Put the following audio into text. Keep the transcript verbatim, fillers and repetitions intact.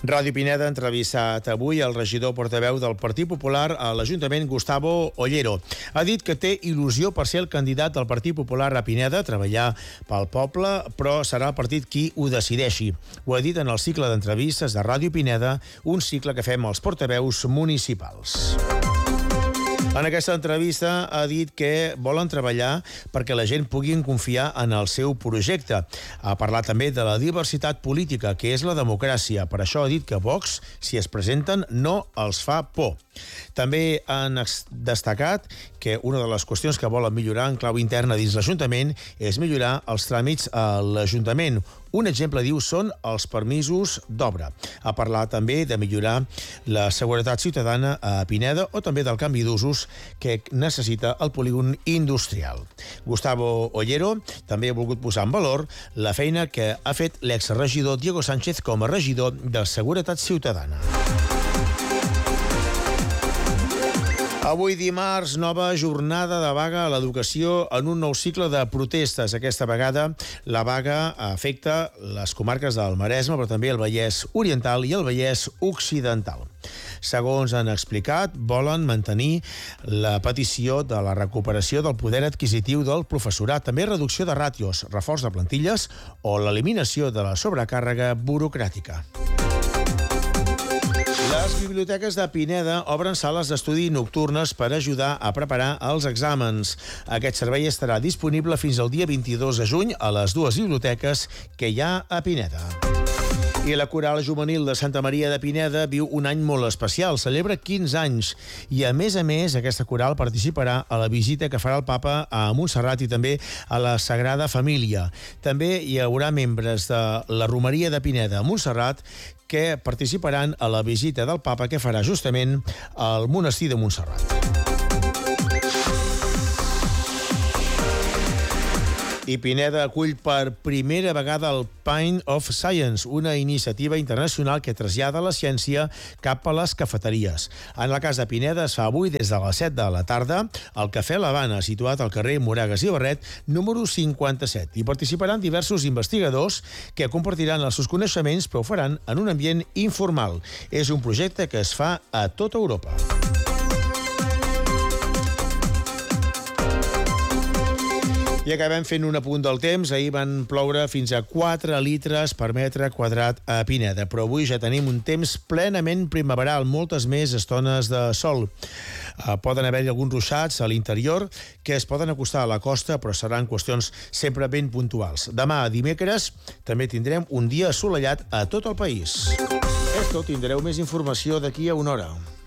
Ràdio Pineda ha entrevistat avui el regidor portaveu del Partit Popular a l'Ajuntament, Gustavo Ollero. Ha dit que té il·lusió per ser el candidat del Partit Popular a Pineda, treballar pel poble, però serà el partit qui ho decideixi. Ho ha dit en el cicle d'entrevistes de Ràdio Pineda, un cicle que fem als portaveus municipals. En aquesta entrevista ha dit que volen treballar perquè la gent pugui confiar en el seu projecte. Ha parlat també de la diversitat política, que és la democràcia. Per això ha dit que Vox, si es presenten, no els fa por. També han destacat que una de les qüestions que volen millorar en clau interna dins l'Ajuntament és millorar els tràmits a l'Ajuntament. Un exemple, diu, són els permisos d'obra. Ha parlat també de millorar la seguretat ciutadana a Pineda o també del canvi d'usos que necessita el polígon industrial. Gustavo Ollero també ha volgut posar en valor la feina que ha fet l'exregidor Diego Sánchez com a regidor de Seguretat Ciutadana. Avui dimarts, nova jornada de vaga a l'educació en un nou cicle de protestes. Aquesta vegada la vaga afecta les comarques del Maresme, però també el Vallès Oriental i el Vallès Occidental. Segons han explicat, volen mantenir la petició de la recuperació del poder adquisitiu del professorat, també reducció de ràtios, reforç de plantilles o l'eliminació de la sobrecàrrega burocràtica. Les biblioteques de Pineda obren sales d'estudi nocturnes per ajudar a preparar els exàmens. Aquest servei estarà disponible fins al dia vint-i-dos de juny a les dues biblioteques que hi ha a Pineda. I la Coral Juvenil de Santa Maria de Pineda viu un any molt especial, celebra quinze anys. I a més a més, aquesta coral participarà a la visita que farà el papa a Montserrat i també a la Sagrada Família. També hi haurà membres de la Romeria de Pineda a Montserrat que participaran a la visita del papa que farà justament al monestir de Montserrat. I Pineda acull per primera vegada el Pint of Science, una iniciativa internacional que trasllada la ciència cap a les cafeteries. En la casa de Pineda es fa avui des de les set de la tarda al Cafè l'Havana, situat al carrer Moragas i Barret, número cinquanta-set. Hi participaran diversos investigadors que compartiran els seus coneixements, però ho faran en un ambient informal. És un projecte que es fa a tota Europa. I acabem fent un apunt del temps. Ahir van ploure fins a quatre litres per metre quadrat a Pineda, però avui ja tenim un temps plenament primaveral, moltes més estones de sol. Uh, poden haver-hi alguns ruixats a l'interior que es poden acostar a la costa, però seran qüestions sempre ben puntuals. Demà, dimecres, també tindrem un dia assolellat a tot el país. És tot, tindreu més informació d'aquí a una hora.